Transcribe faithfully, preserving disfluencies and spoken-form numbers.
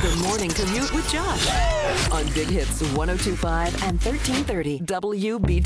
The Morning Commute with Josh on Big Hits one oh two point five and thirteen thirty W B T.